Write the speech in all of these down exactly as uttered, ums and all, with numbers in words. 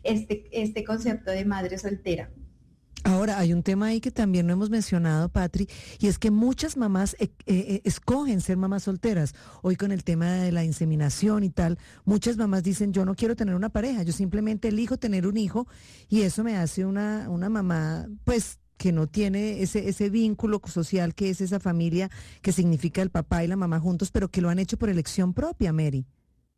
este, este concepto de madre soltera. Ahora, hay un tema ahí que también no hemos mencionado, Patri, y es que muchas mamás eh, eh, escogen ser mamás solteras. Hoy con el tema de la inseminación y tal, muchas mamás dicen, yo no quiero tener una pareja, yo simplemente elijo tener un hijo, y eso me hace una, una mamá, pues, que no tiene ese, ese vínculo social que es esa familia que significa el papá y la mamá juntos, pero que lo han hecho por elección propia, Mary.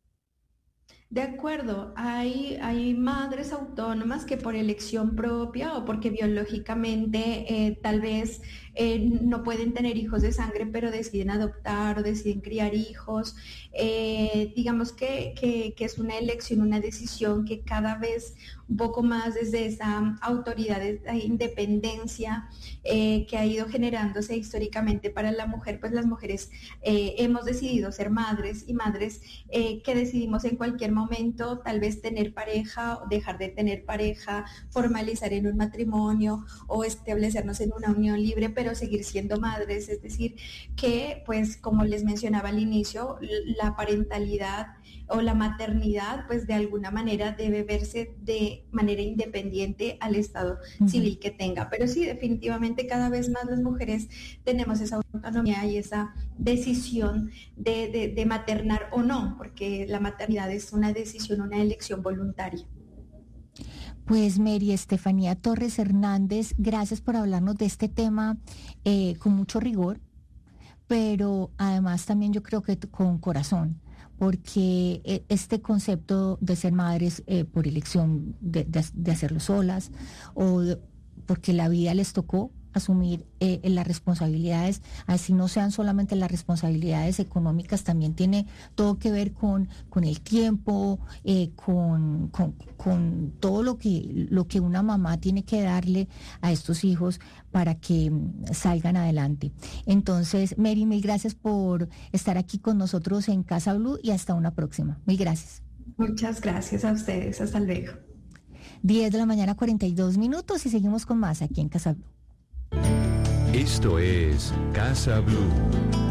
De acuerdo, hay, hay madres autónomas que por elección propia o porque biológicamente eh, tal vez eh, no pueden tener hijos de sangre, pero deciden adoptar o deciden criar hijos. Eh, digamos que, que, que es una elección, una decisión que cada vez un poco más desde esa autoridad, esa independencia eh, que ha ido generándose históricamente para la mujer, pues las mujeres eh, hemos decidido ser madres y madres eh, que decidimos en cualquier momento tal vez tener pareja, dejar de tener pareja, formalizar en un matrimonio o establecernos en una unión libre, pero seguir siendo madres, es decir, que pues como les mencionaba al inicio, la parentalidad o la maternidad pues de alguna manera debe verse de manera independiente al estado uh-huh. civil que tenga, pero sí, definitivamente cada vez más las mujeres tenemos esa autonomía y esa decisión de, de, de maternar o no, porque la maternidad es una decisión, una elección voluntaria. Pues Mary Estefanía Torres Hernández, gracias por hablarnos de este tema eh, con mucho rigor, pero además también yo creo que con corazón, porque este concepto de ser madres eh, por elección de, de, de hacerlo solas o de, porque la vida les tocó asumir eh, las responsabilidades, así no sean solamente las responsabilidades económicas, también tiene todo que ver con, con el tiempo, eh, con, con, con todo lo que, lo que una mamá tiene que darle a estos hijos para que salgan adelante. Entonces, Mary, mil gracias por estar aquí con nosotros en Casa Blue y hasta una próxima. Mil gracias. Muchas gracias a ustedes. Hasta luego. diez de la mañana, cuarenta y dos minutos y seguimos con más aquí en Casa Blue. Esto es Casa Blue.